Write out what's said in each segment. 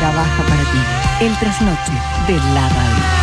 trabaja para ti. El trasnoche de la radio.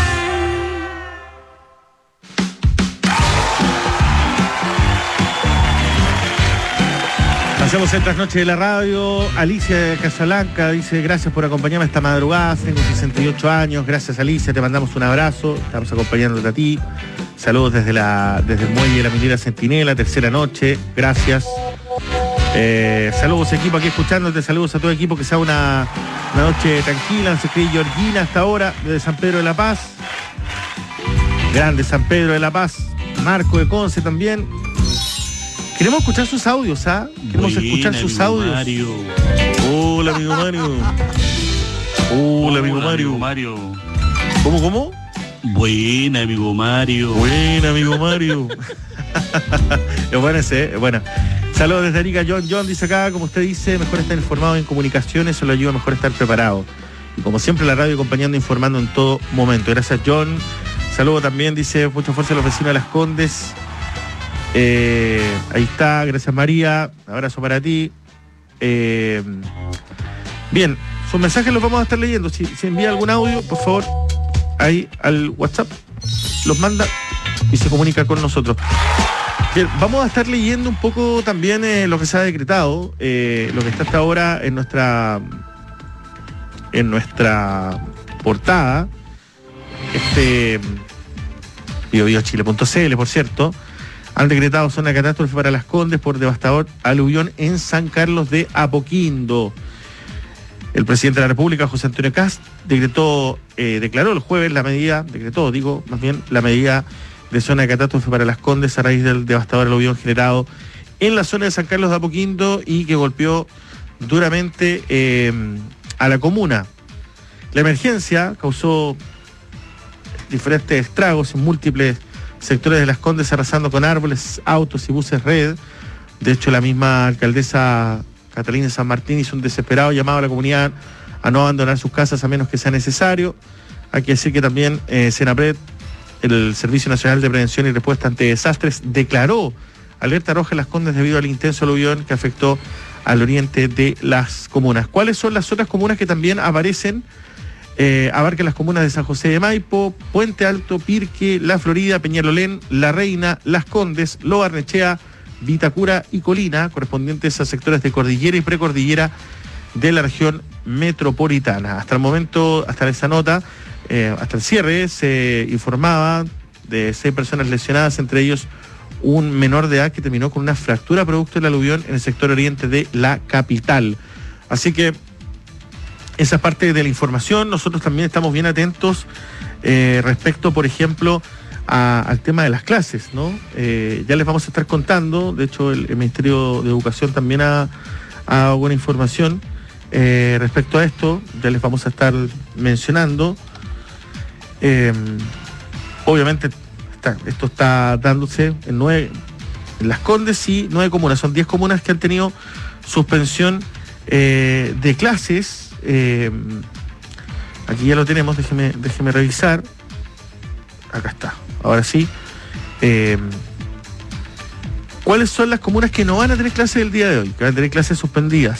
Hacemos el trasnoche de la radio. Alicia Casablanca dice: gracias por acompañarme esta madrugada, tengo 68 años. Gracias, Alicia, te mandamos un abrazo. Estamos acompañándote a ti. Saludos desde el muelle de la minera Centinela, tercera noche. Gracias. Saludos, equipo, aquí escuchándote. Saludos a todo el equipo, que sea una noche tranquila. Se escribe Georgina hasta ahora, desde San Pedro de la Paz. Grande San Pedro de la Paz. Marco de Conce también. Queremos escuchar sus audios, ¿ah? Queremos escuchar sus audios. Mario. Hola, amigo Mario. Hola, amigo Mario. ¿Cómo? Buena, amigo Mario. Buena, amigo Mario. Es bueno ese, bueno. Saludos desde Arica. John dice acá, como usted dice, mejor estar informado en comunicaciones, eso le ayuda mejor estar preparado. Y como siempre, la radio acompañando, informando en todo momento. Gracias, John. Saludos también, dice, mucha fuerza a los vecinos de Las Condes. Ahí está, gracias, María. Abrazo para ti. Bien, sus mensajes los vamos a estar leyendo. Si envía algún audio, por favor, ahí al WhatsApp, los manda y se comunica con nosotros. Bien, vamos a estar leyendo un poco también lo que se ha decretado, lo que está hasta ahora en nuestra portada, biochile.cl, por cierto. Han decretado zona de catástrofe para Las Condes por devastador aluvión en San Carlos de Apoquindo. El presidente de la República, José Antonio Kast, declaró el jueves la medida de zona de catástrofe para Las Condes a raíz del devastador aluvión generado en la zona de San Carlos de Apoquindo y que golpeó duramente a la comuna. La emergencia causó diferentes estragos en múltiples sectores de Las Condes, arrasando con árboles, autos y buses red. De hecho, la misma alcaldesa Catalina San Martín hizo un desesperado llamado a la comunidad a no abandonar sus casas a menos que sea necesario. Hay que decir que también Senapred, el Servicio Nacional de Prevención y Respuesta ante Desastres, declaró alerta roja en Las Condes debido al intenso aluvión que afectó al oriente de las comunas. ¿Cuáles son las otras comunas que también aparecen? Abarcan las comunas de San José de Maipo, Puente Alto, Pirque, La Florida, Peñalolén, La Reina, Las Condes, Lo Barnechea, Vitacura y Colina, correspondientes a sectores de cordillera y precordillera de la región metropolitana. Hasta el momento, hasta esa nota, hasta el cierre, se informaba de 6 personas lesionadas, entre ellos un menor de edad que terminó con una fractura producto del aluvión en el sector oriente de la capital. Así que esa parte de la información. Nosotros también estamos bien atentos respecto, por ejemplo, al tema de las clases, ¿no? Ya les vamos a estar contando. De hecho, el Ministerio de Educación también ha dado buena información respecto a esto. Ya les vamos a estar mencionando. Obviamente, esto está dándose en Las Condes y 9 comunas. Son 10 comunas que han tenido suspensión de clases. Aquí ya lo tenemos, déjeme revisar. Acá está, ahora sí. ¿Cuáles son las comunas que no van a tener clases el día de hoy? Que van a tener clases suspendidas.